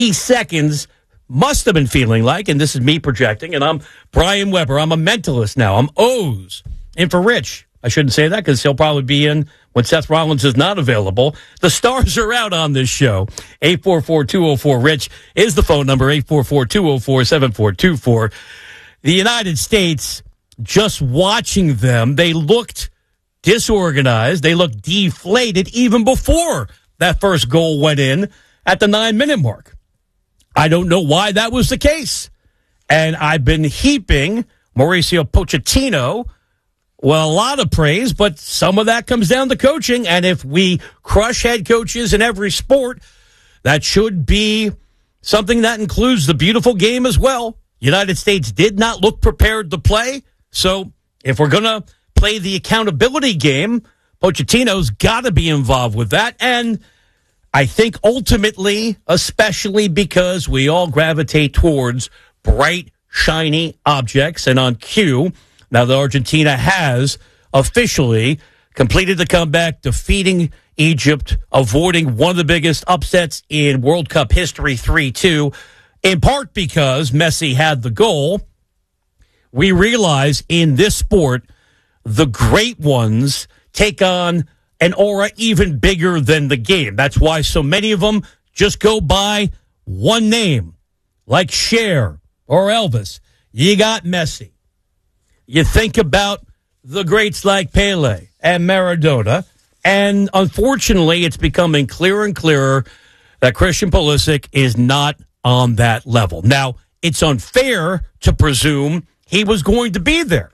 seconds must have been feeling like, and this is me projecting, and I'm Brian Weber. I'm a mentalist now. I'm O's. And for Rich, I shouldn't say that because he'll probably be in when Seth Rollins is not available. The stars are out on this show. 844-204-RICH is the phone number, 844-204-7424. The United States, just watching them, they looked disorganized. They looked deflated even before that first goal went in at the 9-minute mark. I don't know why that was the case. And I've been heaping Mauricio Pochettino, well, a lot of praise, but some of that comes down to coaching. And if we crush head coaches in every sport, that should be something that includes the beautiful game as well. United States did not look prepared to play. So if we're going to play the accountability game, Pochettino's got to be involved with that. And I think ultimately, especially because we all gravitate towards bright, shiny objects, and on cue, now that Argentina has officially completed the comeback, defeating Egypt, avoiding one of the biggest upsets in World Cup history, 3-2, in part because Messi had the goal. We realize in this sport, the great ones take on an aura even bigger than the game. That's why so many of them just go by one name, like Cher or Elvis. You got Messi. You think about the greats like Pele and Maradona, and unfortunately, it's becoming clearer and clearer that Christian Pulisic is not on that level. Now, it's unfair to presume he was going to be there.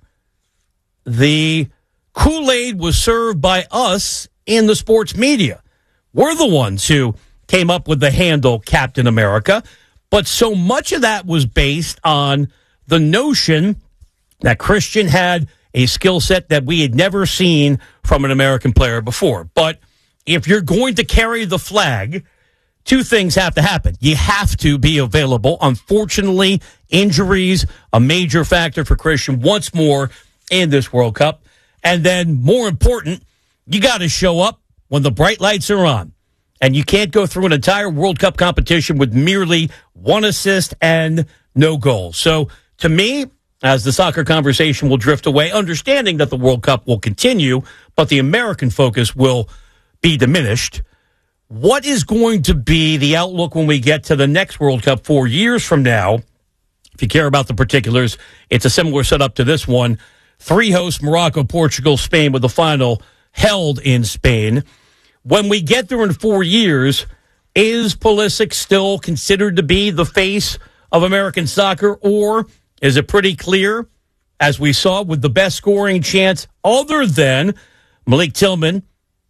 The Kool-Aid was served by us in the sports media. We're the ones who came up with the handle Captain America, but so much of that was based on the notion that Christian had a skill set that we had never seen from an American player before. But if you're going to carry the flag, two things have to happen. You have to be available. Unfortunately, injuries, a major factor for Christian once more in this World Cup. And then, more important, you got to show up when the bright lights are on. And you can't go through an entire World Cup competition with merely one assist and no goals. So, to me, as the soccer conversation will drift away, understanding that the World Cup will continue, but the American focus will be diminished, what is going to be the outlook when we get to the next World Cup 4 years from now? If you care about the particulars, it's a similar setup to this one. 3 hosts, Morocco, Portugal, Spain, with the final held in Spain. When we get there in 4 years, is Pulisic still considered to be the face of American soccer, or is it pretty clear, as we saw with the best scoring chance other than Malik Tillman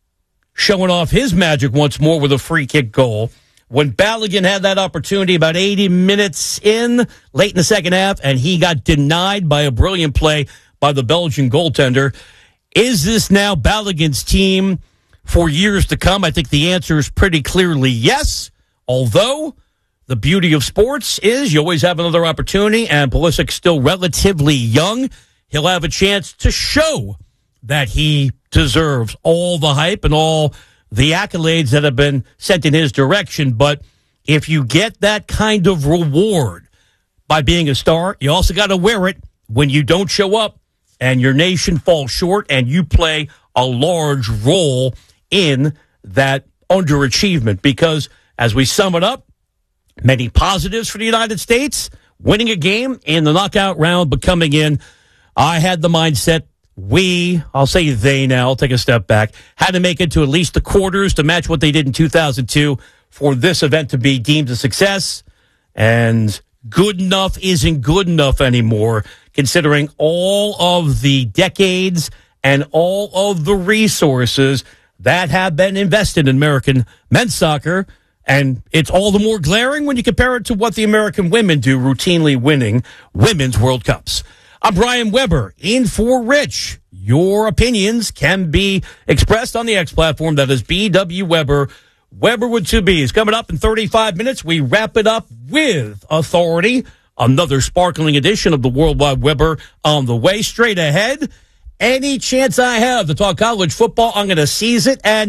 showing off his magic once more with a free kick goal, when Balogun had that opportunity about 80 minutes in, late in the second half, and he got denied by a brilliant play by the Belgian goaltender. Is this now Balogun's team for years to come? I think the answer is pretty clearly yes, although the beauty of sports is you always have another opportunity, and Pulisic's still relatively young. He'll have a chance to show that he deserves all the hype and all the accolades that have been sent in his direction. But if you get that kind of reward by being a star, you also got to wear it when you don't show up and your nation falls short and you play a large role in that underachievement. Because as we sum it up, many positives for the United States, winning a game in the knockout round, but coming in, I had the mindset I'll say they now, I'll take a step back, had to make it to at least the quarters to match what they did in 2002 for this event to be deemed a success. And good enough isn't good enough anymore, considering all of the decades and all of the resources that have been invested in American men's soccer. And it's all the more glaring when you compare it to what the American women do, routinely winning women's World Cups. I'm Brian Weber, in for Rich. Your opinions can be expressed on the X platform. That is BW Weber. Weber with 2 B's. Coming up in 35 minutes, we wrap it up with authority. Another sparkling edition of the Worldwide Weber on the way. Straight ahead, any chance I have to talk college football, I'm going to seize it. And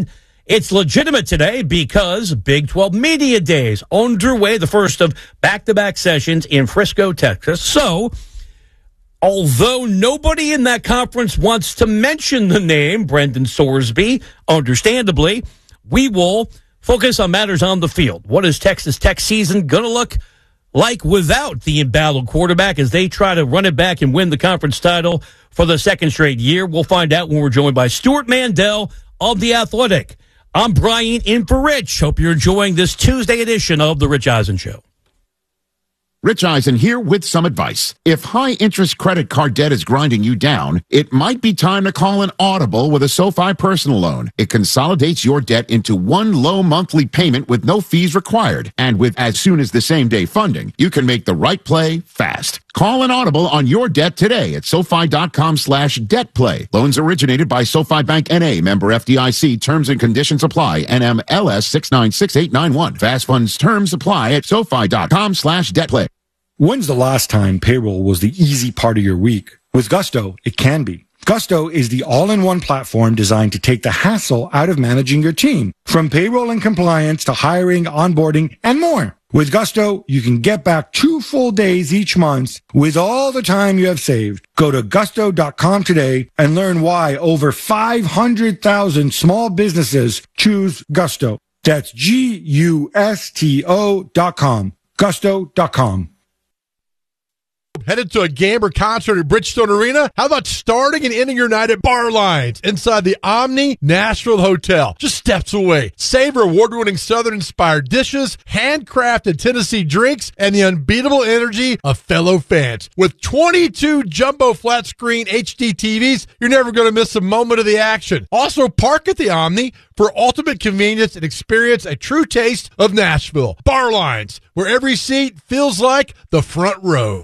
It's legitimate today because Big 12 Media Days underway, the first of back-to-back sessions in Frisco, Texas. So, although nobody in that conference wants to mention the name Brendan Sorsby, understandably, we will focus on matters on the field. What is Texas Tech season going to look like without the embattled quarterback as they try to run it back and win the conference title for the second straight year? We'll find out when we're joined by Stuart Mandel of The Athletic. I'm Brian in for Rich. Hope you're enjoying this Tuesday edition of The Rich Eisen Show. Rich Eisen here with some advice. If high-interest credit card debt is grinding you down, it might be time to call an Audible with a SoFi personal loan. It consolidates your debt into one low monthly payment with no fees required. And with as soon as the same-day funding, you can make the right play fast. Call an Audible on your debt today at SoFi.com/debtplay. Loans originated by SoFi Bank N.A., member FDIC. Terms and conditions apply. NMLS 696891. Fast funds terms apply at SoFi.com/debtplay. When's the last time payroll was the easy part of your week? With Gusto, it can be. Gusto is the all-in-one platform designed to take the hassle out of managing your team, from payroll and compliance to hiring, onboarding, and more. With Gusto, you can get back 2 full days each month with all the time you have saved. Go to gusto.com today and learn why over 500,000 small businesses choose Gusto. That's GUSTO.com. Gusto.com. Headed to a game or concert at Bridgestone Arena? How about starting and ending your night at Bar Lines inside the Omni Nashville Hotel, just steps away? Savor award-winning Southern-inspired dishes, handcrafted Tennessee drinks, and the unbeatable energy of fellow fans. With 22 jumbo flat-screen HD TVs, you're never going to miss a moment of the action. Also, park at the Omni for ultimate convenience and experience a true taste of Nashville. Bar Lines, where every seat feels like the front row.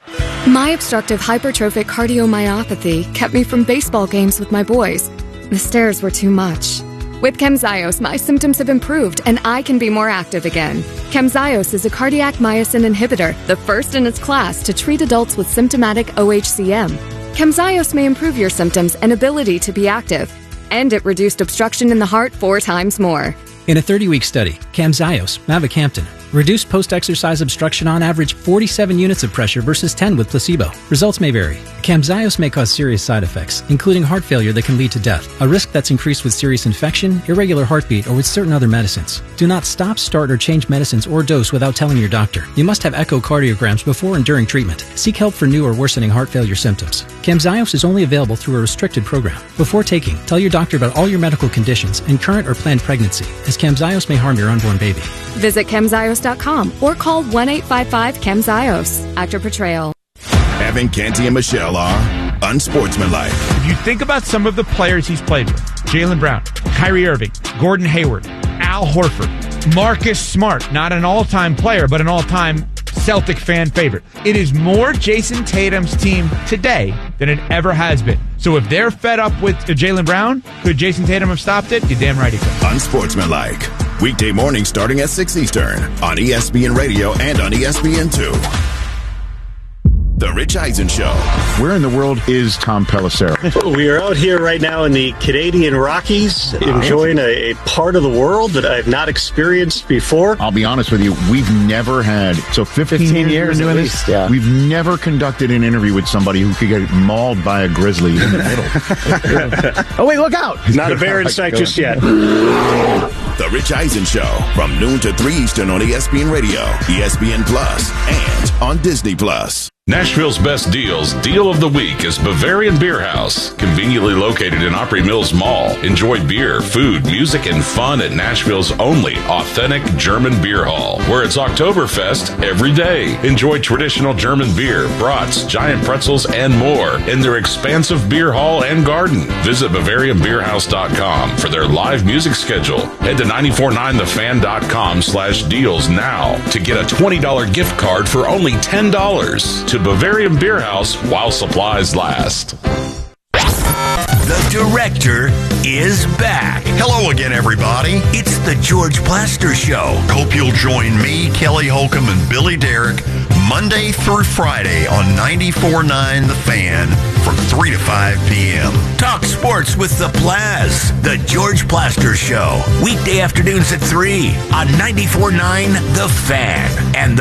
My obstructive hypertrophic cardiomyopathy kept me from baseball games with my boys. The stairs were too much. With Camzyos, my symptoms have improved and I can be more active again. Camzyos is a cardiac myosin inhibitor, the first in its class to treat adults with symptomatic OHCM. Camzyos may improve your symptoms and ability to be active, and it reduced obstruction in the heart 4 times more. In a 30-week study, Camzyos, mavacamten, reduced post-exercise obstruction on average 47 units of pressure versus 10 with placebo. Results may vary. Camzyos may cause serious side effects, including heart failure that can lead to death, a risk that's increased with serious infection, irregular heartbeat, or with certain other medicines. Do not stop, start, or change medicines or dose without telling your doctor. You must have echocardiograms before and during treatment. Seek help for new or worsening heart failure symptoms. Camzyos is only available through a restricted program. Before taking, tell your doctor about all your medical conditions and current or planned pregnancy, as Camzyos may harm your unborn baby. Visit Camzyos.com or call 1-855-CAMZYOS. Actor Portrayal. Evan, Canty, and Michelle are unsportsmanlike. If you think about some of the players he's played with, Jaylen Brown, Kyrie Irving, Gordon Hayward, Al Horford, Marcus Smart, not an all-time player, but an all-time Celtic fan favorite. It is more Jason Tatum's team today than it ever has been. So if they're fed up with Jaylen Brown, could Jason Tatum have stopped it? You're damn right he could. Unsportsmanlike. Weekday morning starting at 6 Eastern on ESPN Radio and on ESPN2. The Rich Eisen Show. Where in the world is Tom Pelissero? We are out here right now in the Canadian Rockies, enjoying a part of the world that I've not experienced before. I'll be honest with you, we've never had, 15 years doing this? Yeah. We've never conducted an interview with somebody who could get mauled by a grizzly in the middle. Oh, wait, look out! Not a bear in sight just yet. The Rich Eisen Show from noon to 3 Eastern on ESPN Radio, ESPN Plus, and on Disney Plus. Nashville's best deals. Deal of the week is Bavarian Beer House, conveniently located in Opry Mills Mall. Enjoy beer, food, music, and fun at Nashville's only authentic German beer hall, where it's Oktoberfest every day. Enjoy traditional German beer, brats, giant pretzels, and more in their expansive beer hall and garden. Visit BavarianBeerHouse.com for their live music schedule. Head to 949thefan.com/deals now to get a $20 gift card for only $10 to Bavarian Beer House while supplies last. The director is back. Hello again, everybody. It's the George Plaster Show. Hope you'll join me, Kelly Holcomb, and Billy Derrick Monday through Friday on 94.9 The Fan from 3 to 5 p.m. Talk sports with the Plaz, the George Plaster Show. Weekday afternoons at 3 on 94.9 The Fan and the